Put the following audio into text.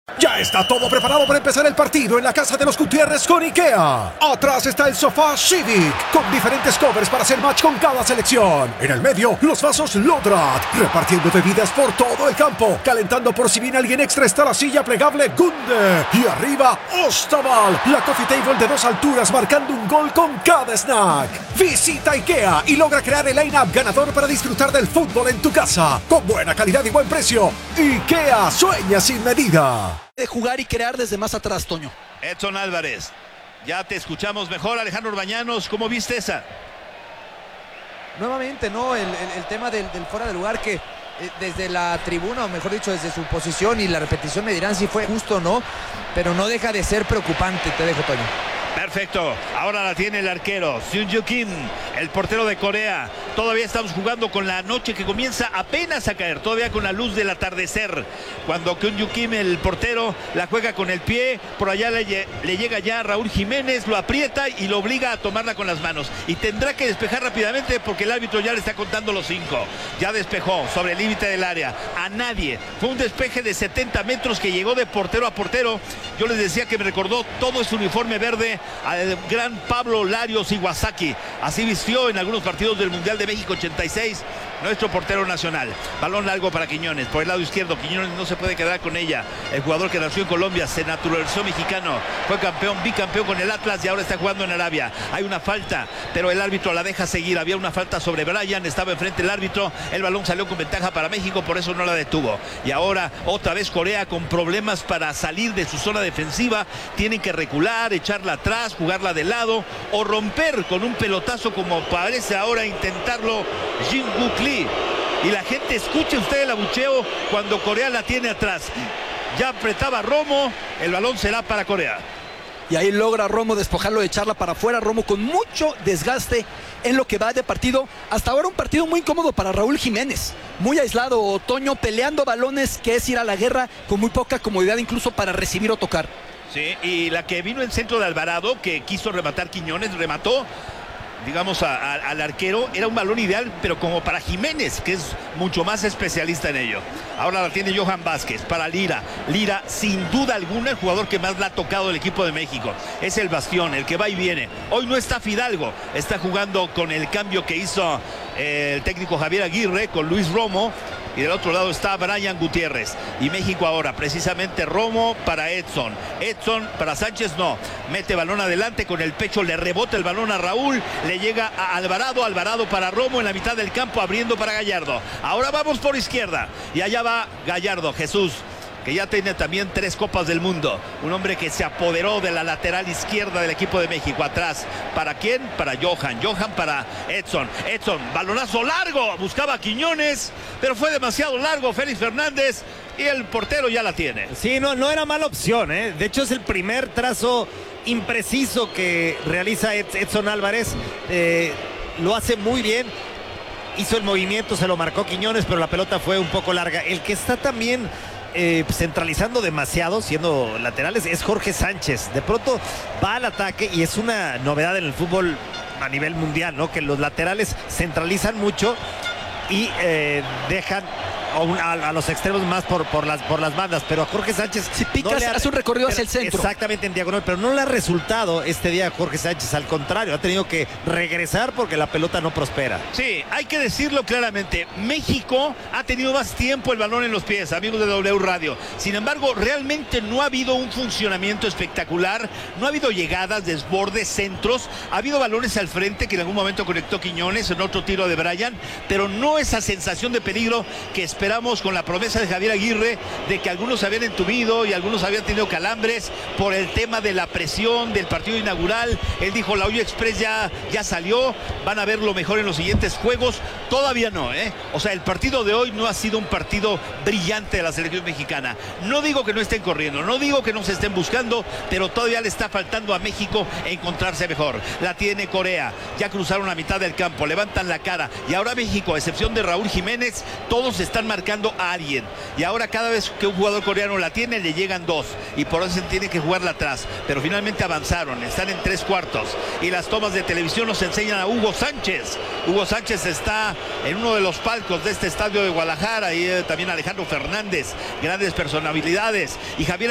Ya está todo preparado para empezar el partido en la casa de los Gutiérrez con IKEA. Atrás está el sofá Civic, con diferentes covers para hacer match con cada selección. En el medio, los vasos Lodrat, repartiendo bebidas por todo el campo. Calentando por si viene alguien extra está la silla plegable Gunde. Y arriba, Ostaval, la coffee table de 2 alturas marcando un gol con cada snack. Visita IKEA y logra crear el line-up ganador para disfrutar del fútbol en tu casa. Con buena calidad y buen precio. IKEA sueña sin medida. De jugar y crear desde más atrás, Toño. Edson Álvarez, ya te escuchamos mejor. Alejandro Orbañanos, ¿cómo viste esa? Nuevamente, ¿no? El tema del fuera de lugar que desde la tribuna, o mejor dicho, desde su posición y la repetición me dirán si fue justo o no, pero no deja de ser preocupante, te dejo, Toño. Perfecto, ahora la tiene el arquero Seung-Ju Kim, el portero de Corea. Todavía estamos jugando con la noche que comienza apenas a caer, todavía con la luz del atardecer. Cuando Seung-Ju Kim, el portero, la juega con el pie, por allá le llega ya Raúl Jiménez, lo aprieta y lo obliga a tomarla con las manos. Y tendrá que despejar rápidamente porque el árbitro ya le está contando los 5. Ya despejó sobre el límite del área, a nadie. Fue un despeje de 70 metros que llegó de portero a portero. Yo les decía que me recordó todo ese uniforme verde al gran Pablo Larios Iwasaki. Así vistió en algunos partidos del Mundial de México 86 nuestro portero nacional. Balón largo para Quiñones, por el lado izquierdo. Quiñones no se puede quedar con ella. El jugador que nació en Colombia, se naturalizó mexicano, fue campeón, bicampeón con el Atlas y ahora está jugando en Arabia. Hay una falta, pero el árbitro la deja seguir. Había una falta sobre Bryan, estaba enfrente el árbitro, el balón salió con ventaja para México, por eso no la detuvo. Y ahora otra vez Corea con problemas para salir de su zona defensiva. Tienen que recular, echarla atrás, jugarla de lado o romper con un pelotazo como parece ahora intentarlo Jin-Wook Lee. Y la gente, escuche usted el abucheo cuando Corea la tiene atrás. Ya apretaba Romo, el balón será para Corea. Y ahí logra Romo despojarlo, de echarla para afuera. Romo con mucho desgaste en lo que va de partido. Hasta ahora un partido muy incómodo para Raúl Jiménez. Muy aislado, Toño, peleando balones, que es ir a la guerra, con muy poca comodidad incluso para recibir o tocar. Sí, y la que vino en centro de Alvarado, que quiso rematar Quiñones, remató, digamos, al arquero. Era un balón ideal, pero como para Jiménez, que es mucho más especialista en ello. Ahora la tiene Johan Vázquez para Lira. Lira, sin duda alguna, el jugador que más la ha tocado el equipo de México. Es el bastión, el que va y viene. Hoy no está Fidalgo, está jugando con el cambio que hizo el técnico Javier Aguirre, con Luis Romo. Y del otro lado está Brian Gutiérrez. Y México ahora, precisamente Romo para Edson. Edson para Sánchez, no. Mete balón adelante con el pecho, le rebota el balón a Raúl. Le llega a Alvarado. Alvarado para Romo en la mitad del campo, abriendo para Gallardo. Ahora vamos por izquierda. Y allá va Gallardo, Jesús, que ya tiene también 3 copas del mundo. Un hombre que se apoderó de la lateral izquierda del equipo de México. Atrás, ¿para quién? Para Johan. Johan para Edson. Edson, balonazo largo. Buscaba a Quiñones, pero fue demasiado largo Félix Fernández. Y el portero ya la tiene. Sí, no era mala opción, ¿eh? De hecho, es el primer trazo impreciso que realiza Edson Álvarez. Lo hace muy bien. Hizo el movimiento, se lo marcó Quiñones, pero la pelota fue un poco larga. El que está también centralizando demasiado, siendo laterales, es Jorge Sánchez. De pronto va al ataque y es una novedad en el fútbol a nivel mundial, ¿no? Que los laterales centralizan mucho y dejan a los extremos más por las bandas, pero a Jorge Sánchez, si picas, no hace un recorrido hacia el centro, exactamente en diagonal, pero no le ha resultado este día a Jorge Sánchez. Al contrario, ha tenido que regresar porque la pelota no prospera. Sí, hay que decirlo claramente, México ha tenido más tiempo el balón en los pies, amigos de W Radio. Sin embargo, realmente no ha habido un funcionamiento espectacular, no ha habido llegadas, desbordes, centros. Ha habido balones al frente que en algún momento conectó Quiñones en otro tiro de Bryan, pero no esa sensación de peligro que esperamos con la promesa de Javier Aguirre, de que algunos se habían entumido y algunos habían tenido calambres por el tema de la presión del partido inaugural. Él dijo, la olla express ya salió, van a verlo mejor en los siguientes juegos. Todavía no, ¿eh? O sea, el partido de hoy no ha sido un partido brillante de la selección mexicana. No digo que no estén corriendo, no digo que no se estén buscando, pero todavía le está faltando a México encontrarse mejor. La tiene Corea, ya cruzaron la mitad del campo, levantan la cara, y ahora México, a excepción de Raúl Jiménez, todos están marcando a alguien. Y ahora cada vez que un jugador coreano la tiene, le llegan 2, y por eso se tiene que jugarla atrás. Pero finalmente avanzaron, están en 3/4, y las tomas de televisión nos enseñan a Hugo Sánchez. Hugo Sánchez está en uno de los palcos de este estadio de Guadalajara, y también Alejandro Fernández, grandes personalidades, y Javier